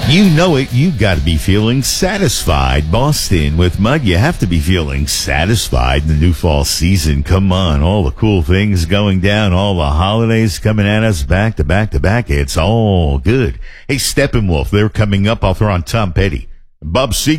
You know it. You got to be feeling satisfied. Boston with Mud. You have to be feeling satisfied in the new fall season. Come on. All the cool things going down. All the holidays coming at us back to back to back. It's all good. Hey, Steppenwolf, they're coming up. I'll throw on Tom Petty. Bob Seger.